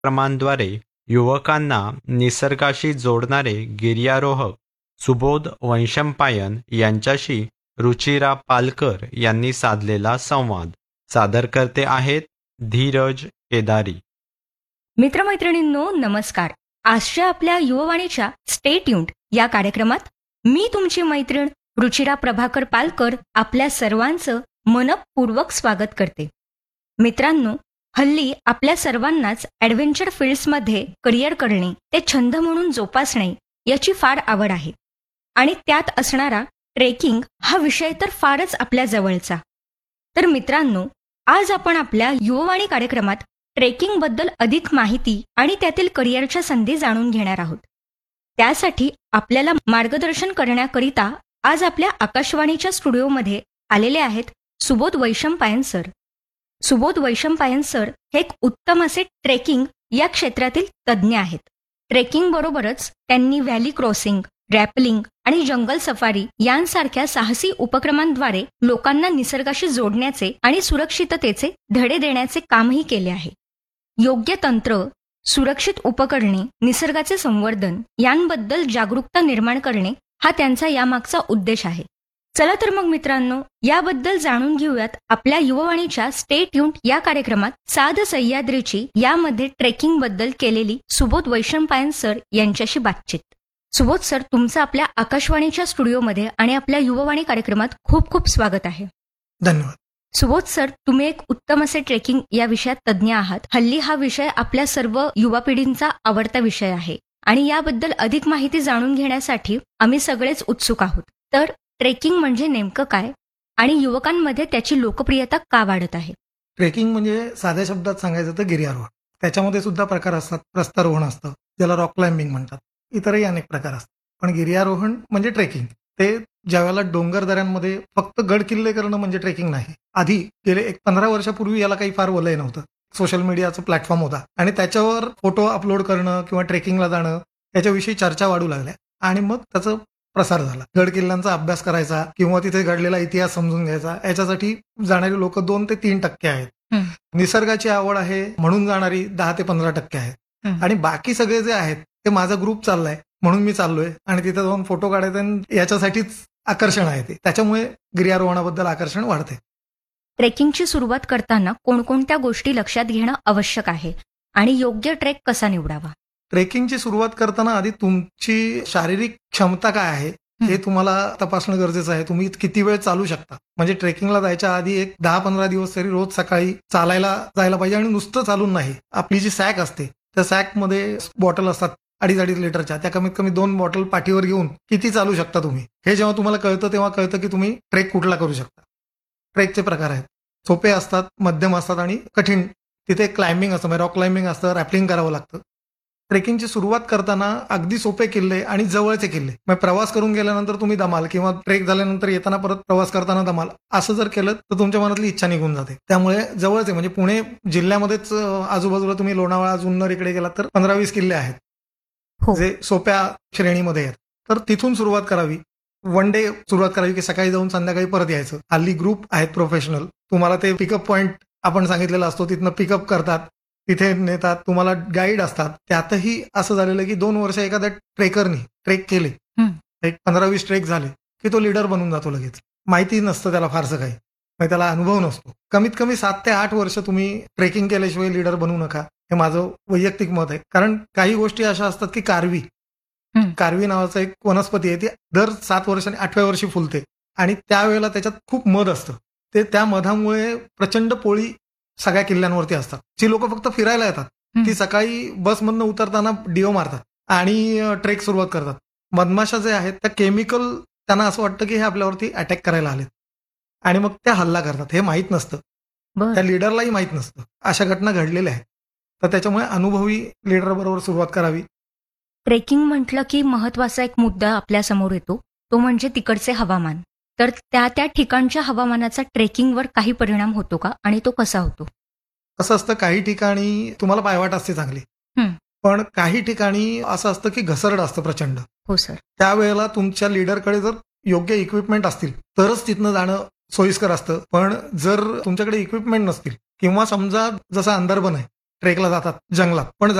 उपक्रमांद्वारे युवकांना निसर्गाशी जोडणारे गिर्यारोहक सुबोध वैशंपायन यांच्याशी रुचिरा पालकर यांनी साधलेला संवाद सादरकर्ते आहेत धीरज केदारी. मित्रमैत्रिणींनो नमस्कार. आजच्या आपल्या युववाणीच्या स्टे ट्यून्ड या कार्यक्रमात मी तुमची मैत्रीण रुचिरा प्रभाकर पालकर आपल्या सर्वांचं मनपूर्वक स्वागत करते. मित्रांनो, हल्ली आपल्या सर्वांनाच ॲडव्हेंचर फील्ड्समध्ये करिअर करणे, ते छंद म्हणून जोपासणे याची फार आवड आहे. आणि त्यात असणारा ट्रेकिंग हा विषय तर फारच आपल्या जवळचा. तर मित्रांनो, आज आपण आपल्या युववाणी कार्यक्रमात ट्रेकिंगबद्दल अधिक माहिती आणि त्यातील करिअरच्या संधी जाणून घेणार आहोत. त्यासाठी आपल्याला मार्गदर्शन करण्याकरिता आज आपल्या आकाशवाणीच्या स्टुडिओमध्ये आलेले आहेत सुबोध वैशंपायन सर. सुबोध वैशंपायन सर हे एक उत्तम असे ट्रेकिंग या क्षेत्रातील तज्ज्ञ आहेत. ट्रेकिंग बरोबरच त्यांनी व्हॅली क्रॉसिंग, रॅपलिंग आणि जंगल सफारी यांसारख्या साहसी उपक्रमांद्वारे लोकांना निसर्गाशी जोडण्याचे आणि सुरक्षिततेचे धडे देण्याचे कामही केले आहे. योग्य तंत्र, सुरक्षित उपकरणे, निसर्गाचे संवर्धन यांबद्दल जागरूकता निर्माण करणे हा त्यांचा यामागचा उद्देश आहे. चला तर मग मित्रांनो, याबद्दल जाणून घेऊयात आपल्या युववाणीच्या स्टे ट्यून्ड या कार्यक्रमात साध सह्याद्रीची यामध्ये ट्रेकिंगबद्दल केलेली सुबोध वैशंपायन सर यांच्याशी बातचीत. सुबोध सर, तुमचं आपल्या आकाशवाणीच्या स्टुडिओमध्ये आणि आपल्या युववाणी कार्यक्रमात खूप खूप स्वागत आहे. धन्यवाद. सुबोध सर, तुम्ही एक उत्तम असे ट्रेकिंग या विषयात तज्ज्ञ आहात. हल्ली हा विषय आपल्या सर्व युवा पिढींचा आवडता विषय आहे आणि याबद्दल अधिक माहिती जाणून घेण्यासाठी आम्ही सगळेच उत्सुक आहोत. तर ट्रेकिंग म्हणजे नेमकं काय आणि युवकांमध्ये त्याची लोकप्रियता का वाढत आहे? ट्रेकिंग म्हणजे साध्या शब्दात सांगायचं तर गिर्यारोहण. त्याच्यामध्ये सुद्धा प्रकार असतात. रस्तारोहण असतं, ज्याला रॉक क्लाइम्बिंग म्हणतात. इतरही अनेक प्रकार असतात. पण गिर्यारोहण म्हणजे ट्रेकिंग. ते ज्यावेळेला डोंगर दऱ्यांमध्ये फक्त गड किल्ले करणं म्हणजे ट्रेकिंग नाही. आधी गेले 15 वर्षापूर्वी याला काही फार वलय नव्हतं. सोशल मीडियाचं प्लॅटफॉर्म होता आणि त्याच्यावर फोटो अपलोड करणं किंवा ट्रेकिंगला जाणं याच्याविषयी चर्चा वाढू लागल्या आणि मग त्याचं प्रसार झाला. गड किल्ल्यांचा अभ्यास करायचा किंवा तिथे घडलेला इतिहास समजून घ्यायचा, याच्यासाठी जाणारी लोक 2 ते 3% आहेत. निसर्गाची आवड आहे म्हणून जाणारी 10 ते 15% आहेत. आणि बाकी सगळे जे आहेत ते माझा ग्रुप चाललाय म्हणून मी चाललोय आणि तिथे जाऊन फोटो काढायचे, याच्यासाठीच आकर्षण आहे ते. त्याच्यामुळे गिर्यारोहणाबद्दल आकर्षण वाढते. ट्रेकिंगची सुरुवात करताना कोणकोणत्या गोष्टी लक्षात घेणं आवश्यक आहे आणि योग्य ट्रेक कसा निवडावा? ट्रेकिंगची सुरुवात करताना आधी तुमची शारीरिक क्षमता काय आहे हे तुम्हाला तपासणं गरजेचं आहे. तुम्ही किती वेळ चालू शकता. म्हणजे ट्रेकिंगला जायच्या आधी एक 10-15 दिवस तरी रोज सकाळी चालायला जायला पाहिजे. आणि नुसतं चालून नाही, आपली जी सॅक असते त्या सॅकमध्ये बॉटल असतात 2.5 लिटरच्या, त्या कमीत कमी 2 बॉटल पाठीवर घेऊन किती चालू शकता तुम्ही, हे जेव्हा तुम्हाला कळतं तेव्हा कळतं की तुम्ही ट्रेक कुठला करू शकता. ट्रेकचे प्रकार आहेत. सोपे असतात, मध्यम असतात आणि कठीण. तिथे क्लाइम्बिंग असतं, रॉक क्लाइम्बिंग असतं, रॅपलिंग करावं लागतं. ट्रेकिंगची सुरुवात करताना अगदी सोपे किल्ले आणि जवळचे किल्ले, मग प्रवास करून गेल्यानंतर तुम्ही दमाल किंवा ट्रेक झाल्यानंतर येताना परत प्रवास करताना दमाल, असं जर केलं तर तुमच्या मनातली इच्छा निघून जाते. त्यामुळे जवळचे म्हणजे पुणे जिल्ह्यामध्येच आजूबाजूला तुम्ही लोणावळा, जुन्नर इकडे गेलात तर 15-20 किल्ले आहेत जे सोप्या श्रेणीमध्ये आहेत. तर तिथून सुरुवात करावी. वन डे सुरुवात करावी की सकाळी जाऊन संध्याकाळी परत यायचं. हल्ली ग्रुप आहेत प्रोफेशनल, तुम्हाला ते पिकअप पॉइंट आपण सांगितलेला असतो तिथनं पिकअप करतात, तिथे नेतात, तुम्हाला गाईड असतात. त्यातही असं झालेलं की 2 वर्ष एखाद्या ट्रेकरनी ट्रेक केले, एक 15-20 ट्रेक झाले की तो लीडर बनून जातो लगेच. माहिती नसतं त्याला फारसं काही, त्याला अनुभव नसतो. कमीत कमी 7 ते 8 वर्ष तुम्ही ट्रेकिंग केल्याशिवाय लीडर बनू नका, हे माझं वैयक्तिक मत आहे. कारण काही गोष्टी अशा असतात की कारवी नावाचं एक वनस्पती आहे, ती दर 7 वर्षांनी 8व्या वर्षी फुलते आणि त्यावेळेला त्याच्यात खूप मध असतं. ते त्या मधामुळे प्रचंड पोळी सगळ्या किल्ल्यांवरती असतात. जी लोक फक्त फिरायला येतात ती सकाळी बसमधनं उतरताना डिओ मारतात आणि ट्रेक सुरुवात करतात. मधमाशा जे आहेत त्या केमिकल, त्यांना असं वाटतं की हे आपल्यावरती अटॅक करायला आलेत आणि मग त्या हल्ला करतात. हे माहीत नसतं, त्या लिडरलाही माहीत नसतं. अशा घटना घडलेल्या आहेत. तर त्याच्यामुळे अनुभवी लीडर बरोबर सुरुवात करावी. ट्रेकिंग म्हटलं की महत्वाचा एक मुद्दा आपल्या समोर येतो, तो म्हणजे तिकडचे हवामान. तर त्या ठिकाणच्या हवामानाचा ट्रेकिंगवर काही परिणाम होतो का आणि तो कसा होतो? कसं असतं, काही ठिकाणी तुम्हाला पायवाट असते चांगली, पण काही ठिकाणी असं असतं की घसरड असतं प्रचंड. हो सर. त्यावेळेला तुमच्या लीडरकडे जर योग्य इक्विपमेंट असतील तरच तिथनं जाणं सोयीस्कर असतं. पण जर तुमच्याकडे इक्विपमेंट नसतील किंवा समजा जसा अंदरबन आहे ट्रेकला जातात जंगलात, पण